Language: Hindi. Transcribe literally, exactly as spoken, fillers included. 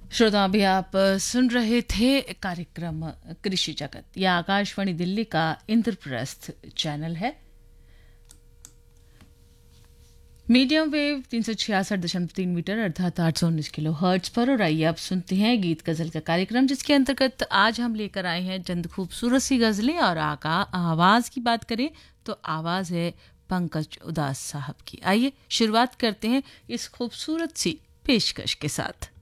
श्रोता, अभी आप सुन रहे थे कार्यक्रम कृषि जगत। यह आकाशवाणी दिल्ली का इंद्रप्रस्थ चैनल है। मीडियम वेव तीन सौ छियासठ दशमलव तीन मीटर अर्थात आठ सौ उन्नीस किलो हर्ट्ज पर। और आइए आप सुनते हैं गीत गजल का कार्यक्रम, जिसके अंतर्गत आज हम लेकर आए हैं चंद खूबसूरत सी गजलें। और आका आवाज की बात करें तो आवाज है पंकज उदास साहब की। आइए शुरुआत करते हैं इस खूबसूरत सी पेशकश के साथ।